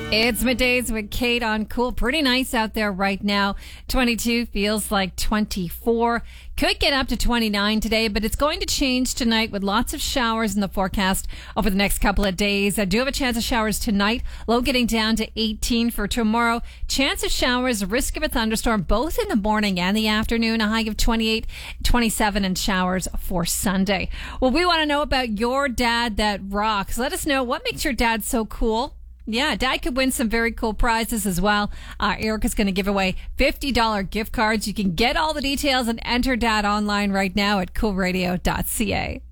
It's Middays with Kate on Cool. Pretty nice out there right now. 22 feels like 24. Could get up to 29 today, but it's going to change tonight with lots of showers in the forecast over the next couple of days. I do have a chance of showers tonight. Low getting down to 18 for tomorrow. Chance of showers, risk of a thunderstorm both in the morning and the afternoon. A high of 28, 27 and showers for Sunday. Well, we want to know about your dad that rocks. Let us know what makes your dad so cool. Yeah, Dad could win some very cool prizes as well. Erica's going to give away $50 gift cards. You can get all the details and enter Dad online right now at coolradio.ca.